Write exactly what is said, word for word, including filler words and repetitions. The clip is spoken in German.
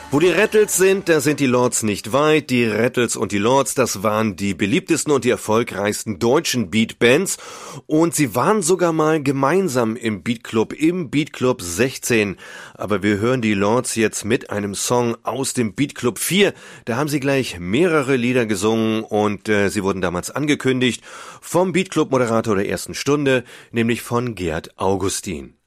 Wo die Rattles sind, da sind die Lords nicht weit. Die Rattles und die Lords, das waren die beliebtesten und die erfolgreichsten deutschen Beatbands. Und sie waren sogar mal gemeinsam im Beatclub, im Beatclub sechzehn. Aber wir hören die Lords jetzt mit einem Song aus dem Beatclub vier. Da haben sie gleich mehrere Lieder gesungen und äh, sie wurden damals angekündigt vom Beatclub-Moderator der ersten Stunde, nämlich von Gerd Augustin.